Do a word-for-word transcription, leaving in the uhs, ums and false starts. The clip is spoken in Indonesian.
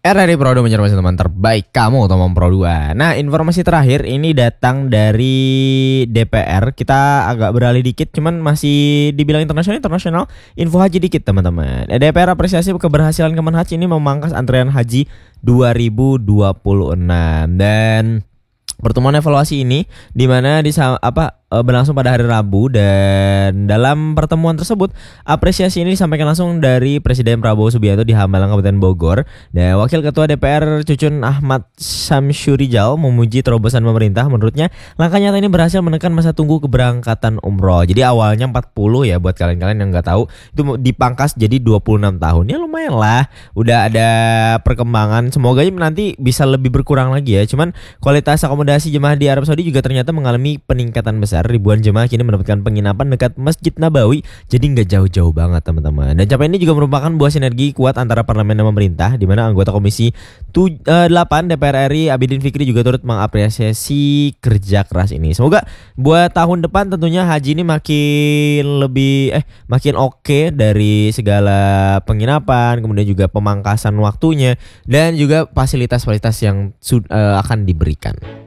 R R I Pro dua menyertai teman terbaik kamu, teman Pro dua. Nah, informasi terakhir ini datang dari D P R. Kita agak beralih dikit, cuman masih dibilang internasional internasional. Info haji dikit teman-teman. D P R apresiasi keberhasilan Kemenhaj ini memangkas antrean haji dua ribu dua puluh enam. Dan pertemuan evaluasi ini di mana di apa berlangsung pada hari Rabu, dan dalam pertemuan tersebut apresiasi ini disampaikan langsung dari Presiden Prabowo Subianto di Hambalang Kabupaten Bogor, dan Wakil Ketua D P R Cucun Ahmad Syamsurijal memuji terobosan pemerintah. Menurutnya langkah nyata ini berhasil menekan masa tunggu keberangkatan umroh. Jadi awalnya empat puluh ya, buat kalian-kalian yang nggak tahu, itu dipangkas jadi dua puluh enam tahun. Ya lumayan lah, udah ada perkembangan. Semoga nanti bisa lebih berkurang lagi ya. Cuman kualitas akomodasi jemaah di Arab Saudi juga ternyata mengalami peningkatan besar. Ribuan jemaah kini mendapatkan penginapan dekat Masjid Nabawi, jadi nggak jauh-jauh banget teman-teman. Dan capaian ini juga merupakan buah sinergi kuat antara parlemen dan pemerintah, di mana anggota Komisi delapan D P R R I Abidin Fikri juga turut mengapresiasi kerja keras ini. Semoga buat tahun depan tentunya haji ini makin lebih eh makin oke okay dari segala penginapan, kemudian juga pemangkasan waktunya, dan juga fasilitas-fasilitas yang uh, akan diberikan.